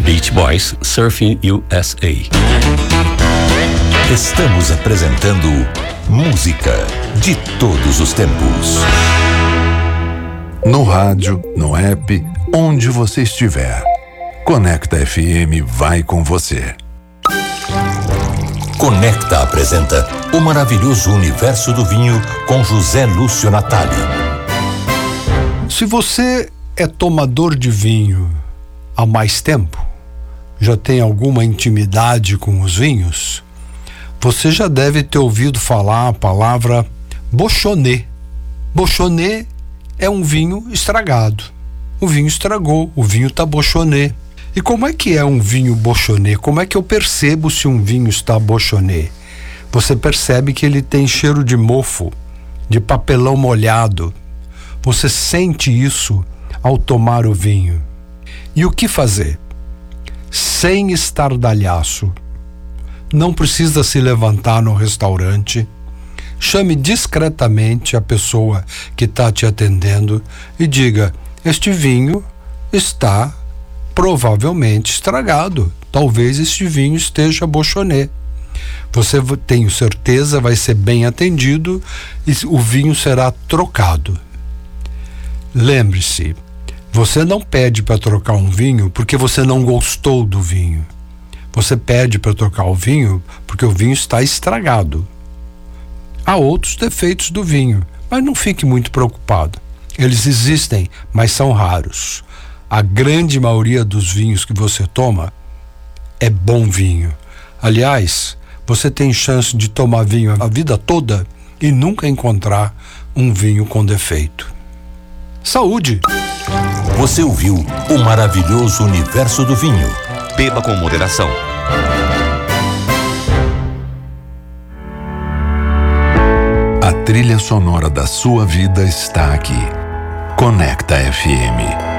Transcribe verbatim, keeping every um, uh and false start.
Beach Boys, Surfing U S A. Estamos apresentando música de todos os tempos. No rádio, no app, onde você estiver. Conecta F M vai com você. Conecta apresenta o maravilhoso universo do vinho com José Lúcio Natali. Se você é tomador de vinho há mais tempo, já tem alguma intimidade com os vinhos, você já deve ter ouvido falar a palavra Beauchonnet. Beauchonnet é um vinho estragado. O vinho estragou, o vinho está Beauchonnet. E como é que é um vinho Beauchonnet? Como é que eu percebo se um vinho está Beauchonnet? Você percebe que ele tem cheiro de mofo, de papelão molhado. Você sente isso ao tomar o vinho. E o que fazer? Sem estardalhaço. Não precisa se levantar no restaurante. Chame discretamente a pessoa que está te atendendo e diga: este vinho está provavelmente estragado. Talvez este vinho esteja Beauchonnet. Você, tenho certeza, vai ser bem atendido e o vinho será trocado. Lembre-se, você não pede para trocar um vinho porque você não gostou do vinho. Você pede para trocar o vinho porque o vinho está estragado. Há outros defeitos do vinho, mas não fique muito preocupado. Eles existem, mas são raros. A grande maioria dos vinhos que você toma é bom vinho. Aliás, você tem chance de tomar vinho a vida toda e nunca encontrar um vinho com defeito. Saúde! Você ouviu o maravilhoso universo do vinho. Beba com moderação. A trilha sonora da sua vida está aqui. Conecta F M.